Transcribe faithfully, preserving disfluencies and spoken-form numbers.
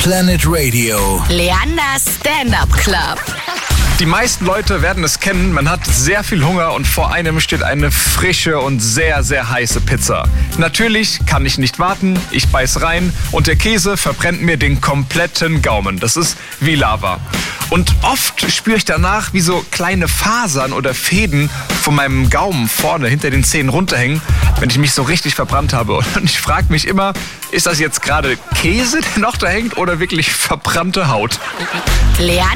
Planet Radio. Leanders Stand-Up Club. Die meisten Leute werden es kennen, man hat sehr viel Hunger und vor einem steht eine frische und sehr, sehr heiße Pizza. Natürlich kann ich nicht warten, ich beiß rein und der Käse verbrennt mir den kompletten Gaumen. Das ist wie Lava. Und oft spüre ich danach, wie so kleine Fasern oder Fäden von meinem Gaumen vorne hinter den Zähnen runterhängen, wenn ich mich so richtig verbrannt habe. Und ich frage mich immer, ist das jetzt gerade Käse, der noch da hängt oder wirklich verbrannte Haut? Leander